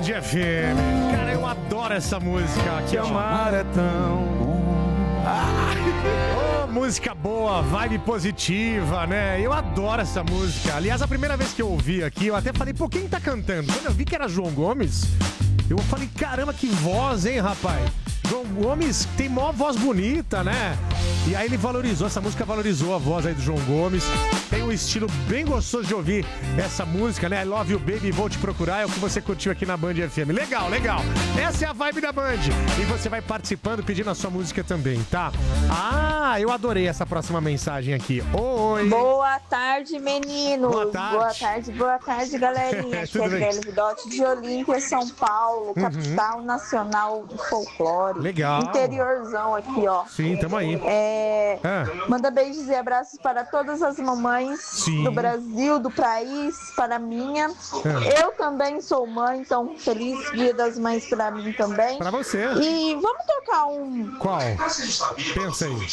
FM. Cara, eu adoro essa música. Te amar é tão... Oh, música boa, vibe positiva, né? Eu adoro essa música. Aliás, a primeira vez que eu ouvi aqui, eu até falei, pô, quem tá cantando? Quando eu vi que era João Gomes, eu falei, caramba, que voz, hein, rapaz? João Gomes tem mó voz bonita, né? E aí ele valorizou, essa música valorizou a voz aí do João Gomes. Tem um estilo bem gostoso de ouvir essa música, né? I Love You Baby, Vou Te Procurar, é o que você curtiu aqui na Band FM. Legal, legal. Essa é a vibe da Band. E você vai participando, pedindo a sua música também, tá? Ah, eu adorei essa próxima mensagem aqui. Oi! Boa tarde, meninos. Boa tarde, galerinha. Aqui é Belo Vidote de Olímpia, São Paulo, capital nacional do folclore. Legal. Interiorzão aqui, ó. Sim, tamo aí. Manda beijos e abraços para todas as mamães do Brasil, do país, para a minha. Eu também sou mãe, então feliz Dia das Mães para mim também. Pra você. E vamos tocar um... Qual? Pensa aí.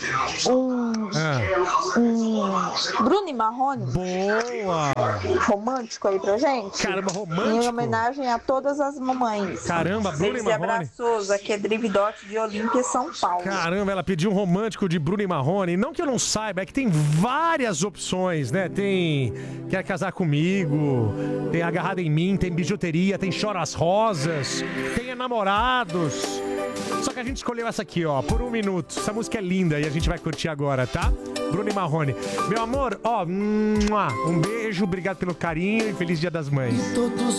Bruno e Marrone. Boa! Romântico aí pra gente. Caramba, romântico. Em homenagem a todas as mamães. Caramba, Bruno e Marrone. Abraços, aqui é Drividote de Olímpia, São Paulo. Caramba, ela pediu um romântico de Bruno e Marrone. Não que eu não saiba, é que tem várias opções, né? Tem Quer Casar Comigo, tem Agarrada em Mim, tem Bijuteria, tem Chora as Rosas, tem Enamorados. Só que a gente escolheu essa aqui, ó, por 1 minuto. Essa música é linda e a gente vai curtir agora, tá? Bruno e Marrone. Meu amor, ó, um beijo, obrigado pelo carinho e feliz Dia das Mães.